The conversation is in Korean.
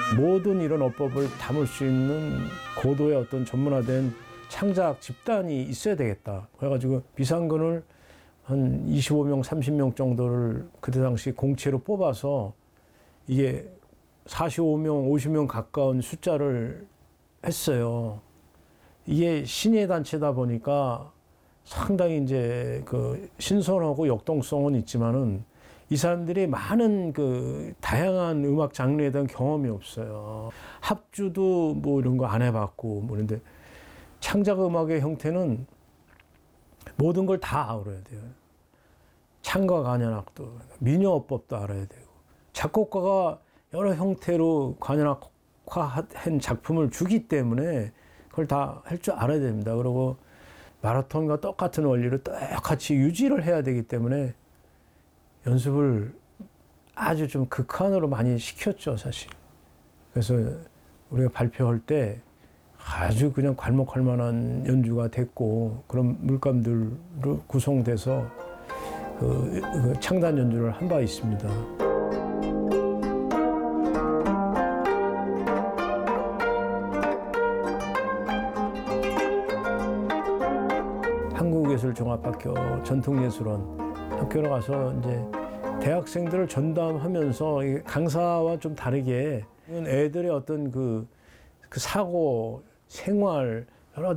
모든 이런 어법을 담을 수 있는 고도의 어떤 전문화된 창작 집단이 있어야 되겠다. 그래가지고 비상근을 한 25명, 30명 정도를 그때 당시 공채로 뽑아서 이게 45명, 50명 가까운 숫자를 했어요. 이게 신예 단체다 보니까 상당히 이제 그 신선하고 역동성은 있지만은 이 사람들이 많은 그 다양한 음악 장르에 대한 경험이 없어요. 합주도 뭐 이런 거 안 해봤고 뭐 그런데 창작 음악의 형태는 모든 걸 다 알아야 돼요. 창과 관현악도, 민요어법도 알아야 되고, 작곡가가 여러 형태로 관현악화한 작품을 주기 때문에 그걸 다 할 줄 알아야 됩니다. 그리고 마라톤과 똑같은 원리를 똑같이 유지를 해야 되기 때문에 연습을 아주 좀 극한으로 많이 시켰죠, 사실. 그래서 우리가 발표할 때 아주 그냥 괄목할 만한 연주가 됐고 그런 물감들로 구성돼서 그 창단 연주를 한 바 있습니다. 한국예술종합학교 전통예술원 학교로 가서 이제 대학생들을 전담하면서 강사와 좀 다르게 애들의 어떤 그 사고, 생활, 여러